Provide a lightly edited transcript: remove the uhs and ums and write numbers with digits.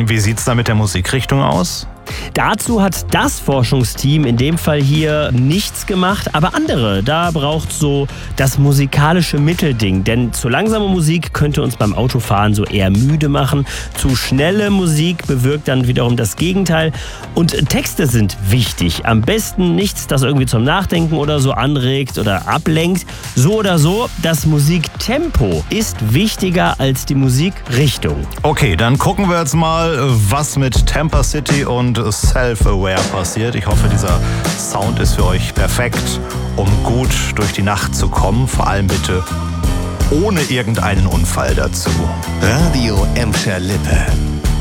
Wie sieht's da mit der Musikrichtung aus? Dazu hat das Forschungsteam in dem Fall hier nichts gemacht, aber andere. Da braucht so das musikalische Mittelding, denn zu langsame Musik könnte uns beim Autofahren so eher müde machen. Zu schnelle Musik bewirkt dann wiederum das Gegenteil. Und Texte sind wichtig. Am besten nichts, das irgendwie zum Nachdenken oder so anregt oder ablenkt. So oder so, das Musiktempo ist wichtiger als die Musikrichtung. Okay, dann gucken wir jetzt mal, was mit Tampa City und Self-Aware passiert. Ich hoffe, dieser Sound ist für euch perfekt, um gut durch die Nacht zu kommen. Vor allem bitte ohne irgendeinen Unfall dazu. Radio Emscher Lippe.